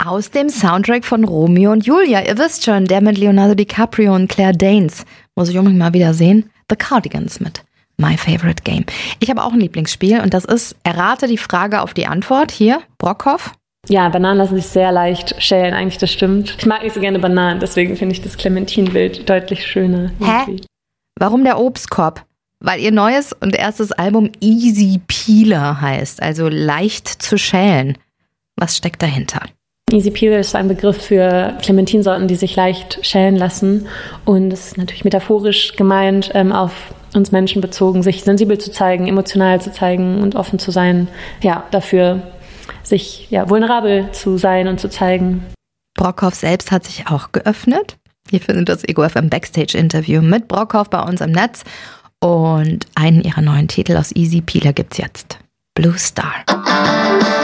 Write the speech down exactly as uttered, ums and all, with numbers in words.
aus dem Soundtrack von Romeo und Julia. Ihr wisst schon, der mit Leonardo DiCaprio und Claire Danes. Muss ich unbedingt mal wieder sehen. The Cardigans mit My Favorite Game. Ich habe auch ein Lieblingsspiel und das ist, errate die Frage auf die Antwort. Hier, Brockhoff. Ja, Bananen lassen sich sehr leicht schälen, eigentlich, das stimmt. Ich mag nicht so gerne Bananen, deswegen finde ich das Clementine-Bild deutlich schöner. Hä? Warum der Obstkorb? Weil ihr neues und erstes Album Easy Peeler heißt, also leicht zu schälen. Was steckt dahinter? Easy Peeler ist ein Begriff für Clementinsorten, die sich leicht schälen lassen. Und es ist natürlich metaphorisch gemeint, ähm, auf uns Menschen bezogen, sich sensibel zu zeigen, emotional zu zeigen und offen zu sein. Ja, dafür sich ja, vulnerabel zu sein und zu zeigen. Brockhoff selbst hat sich auch geöffnet. Ihr findet das Ego F M Backstage-Interview mit Brockhoff bei uns im Netz. Und einen ihrer neuen Titel aus Easy Peeler gibt's jetzt. Blue Star.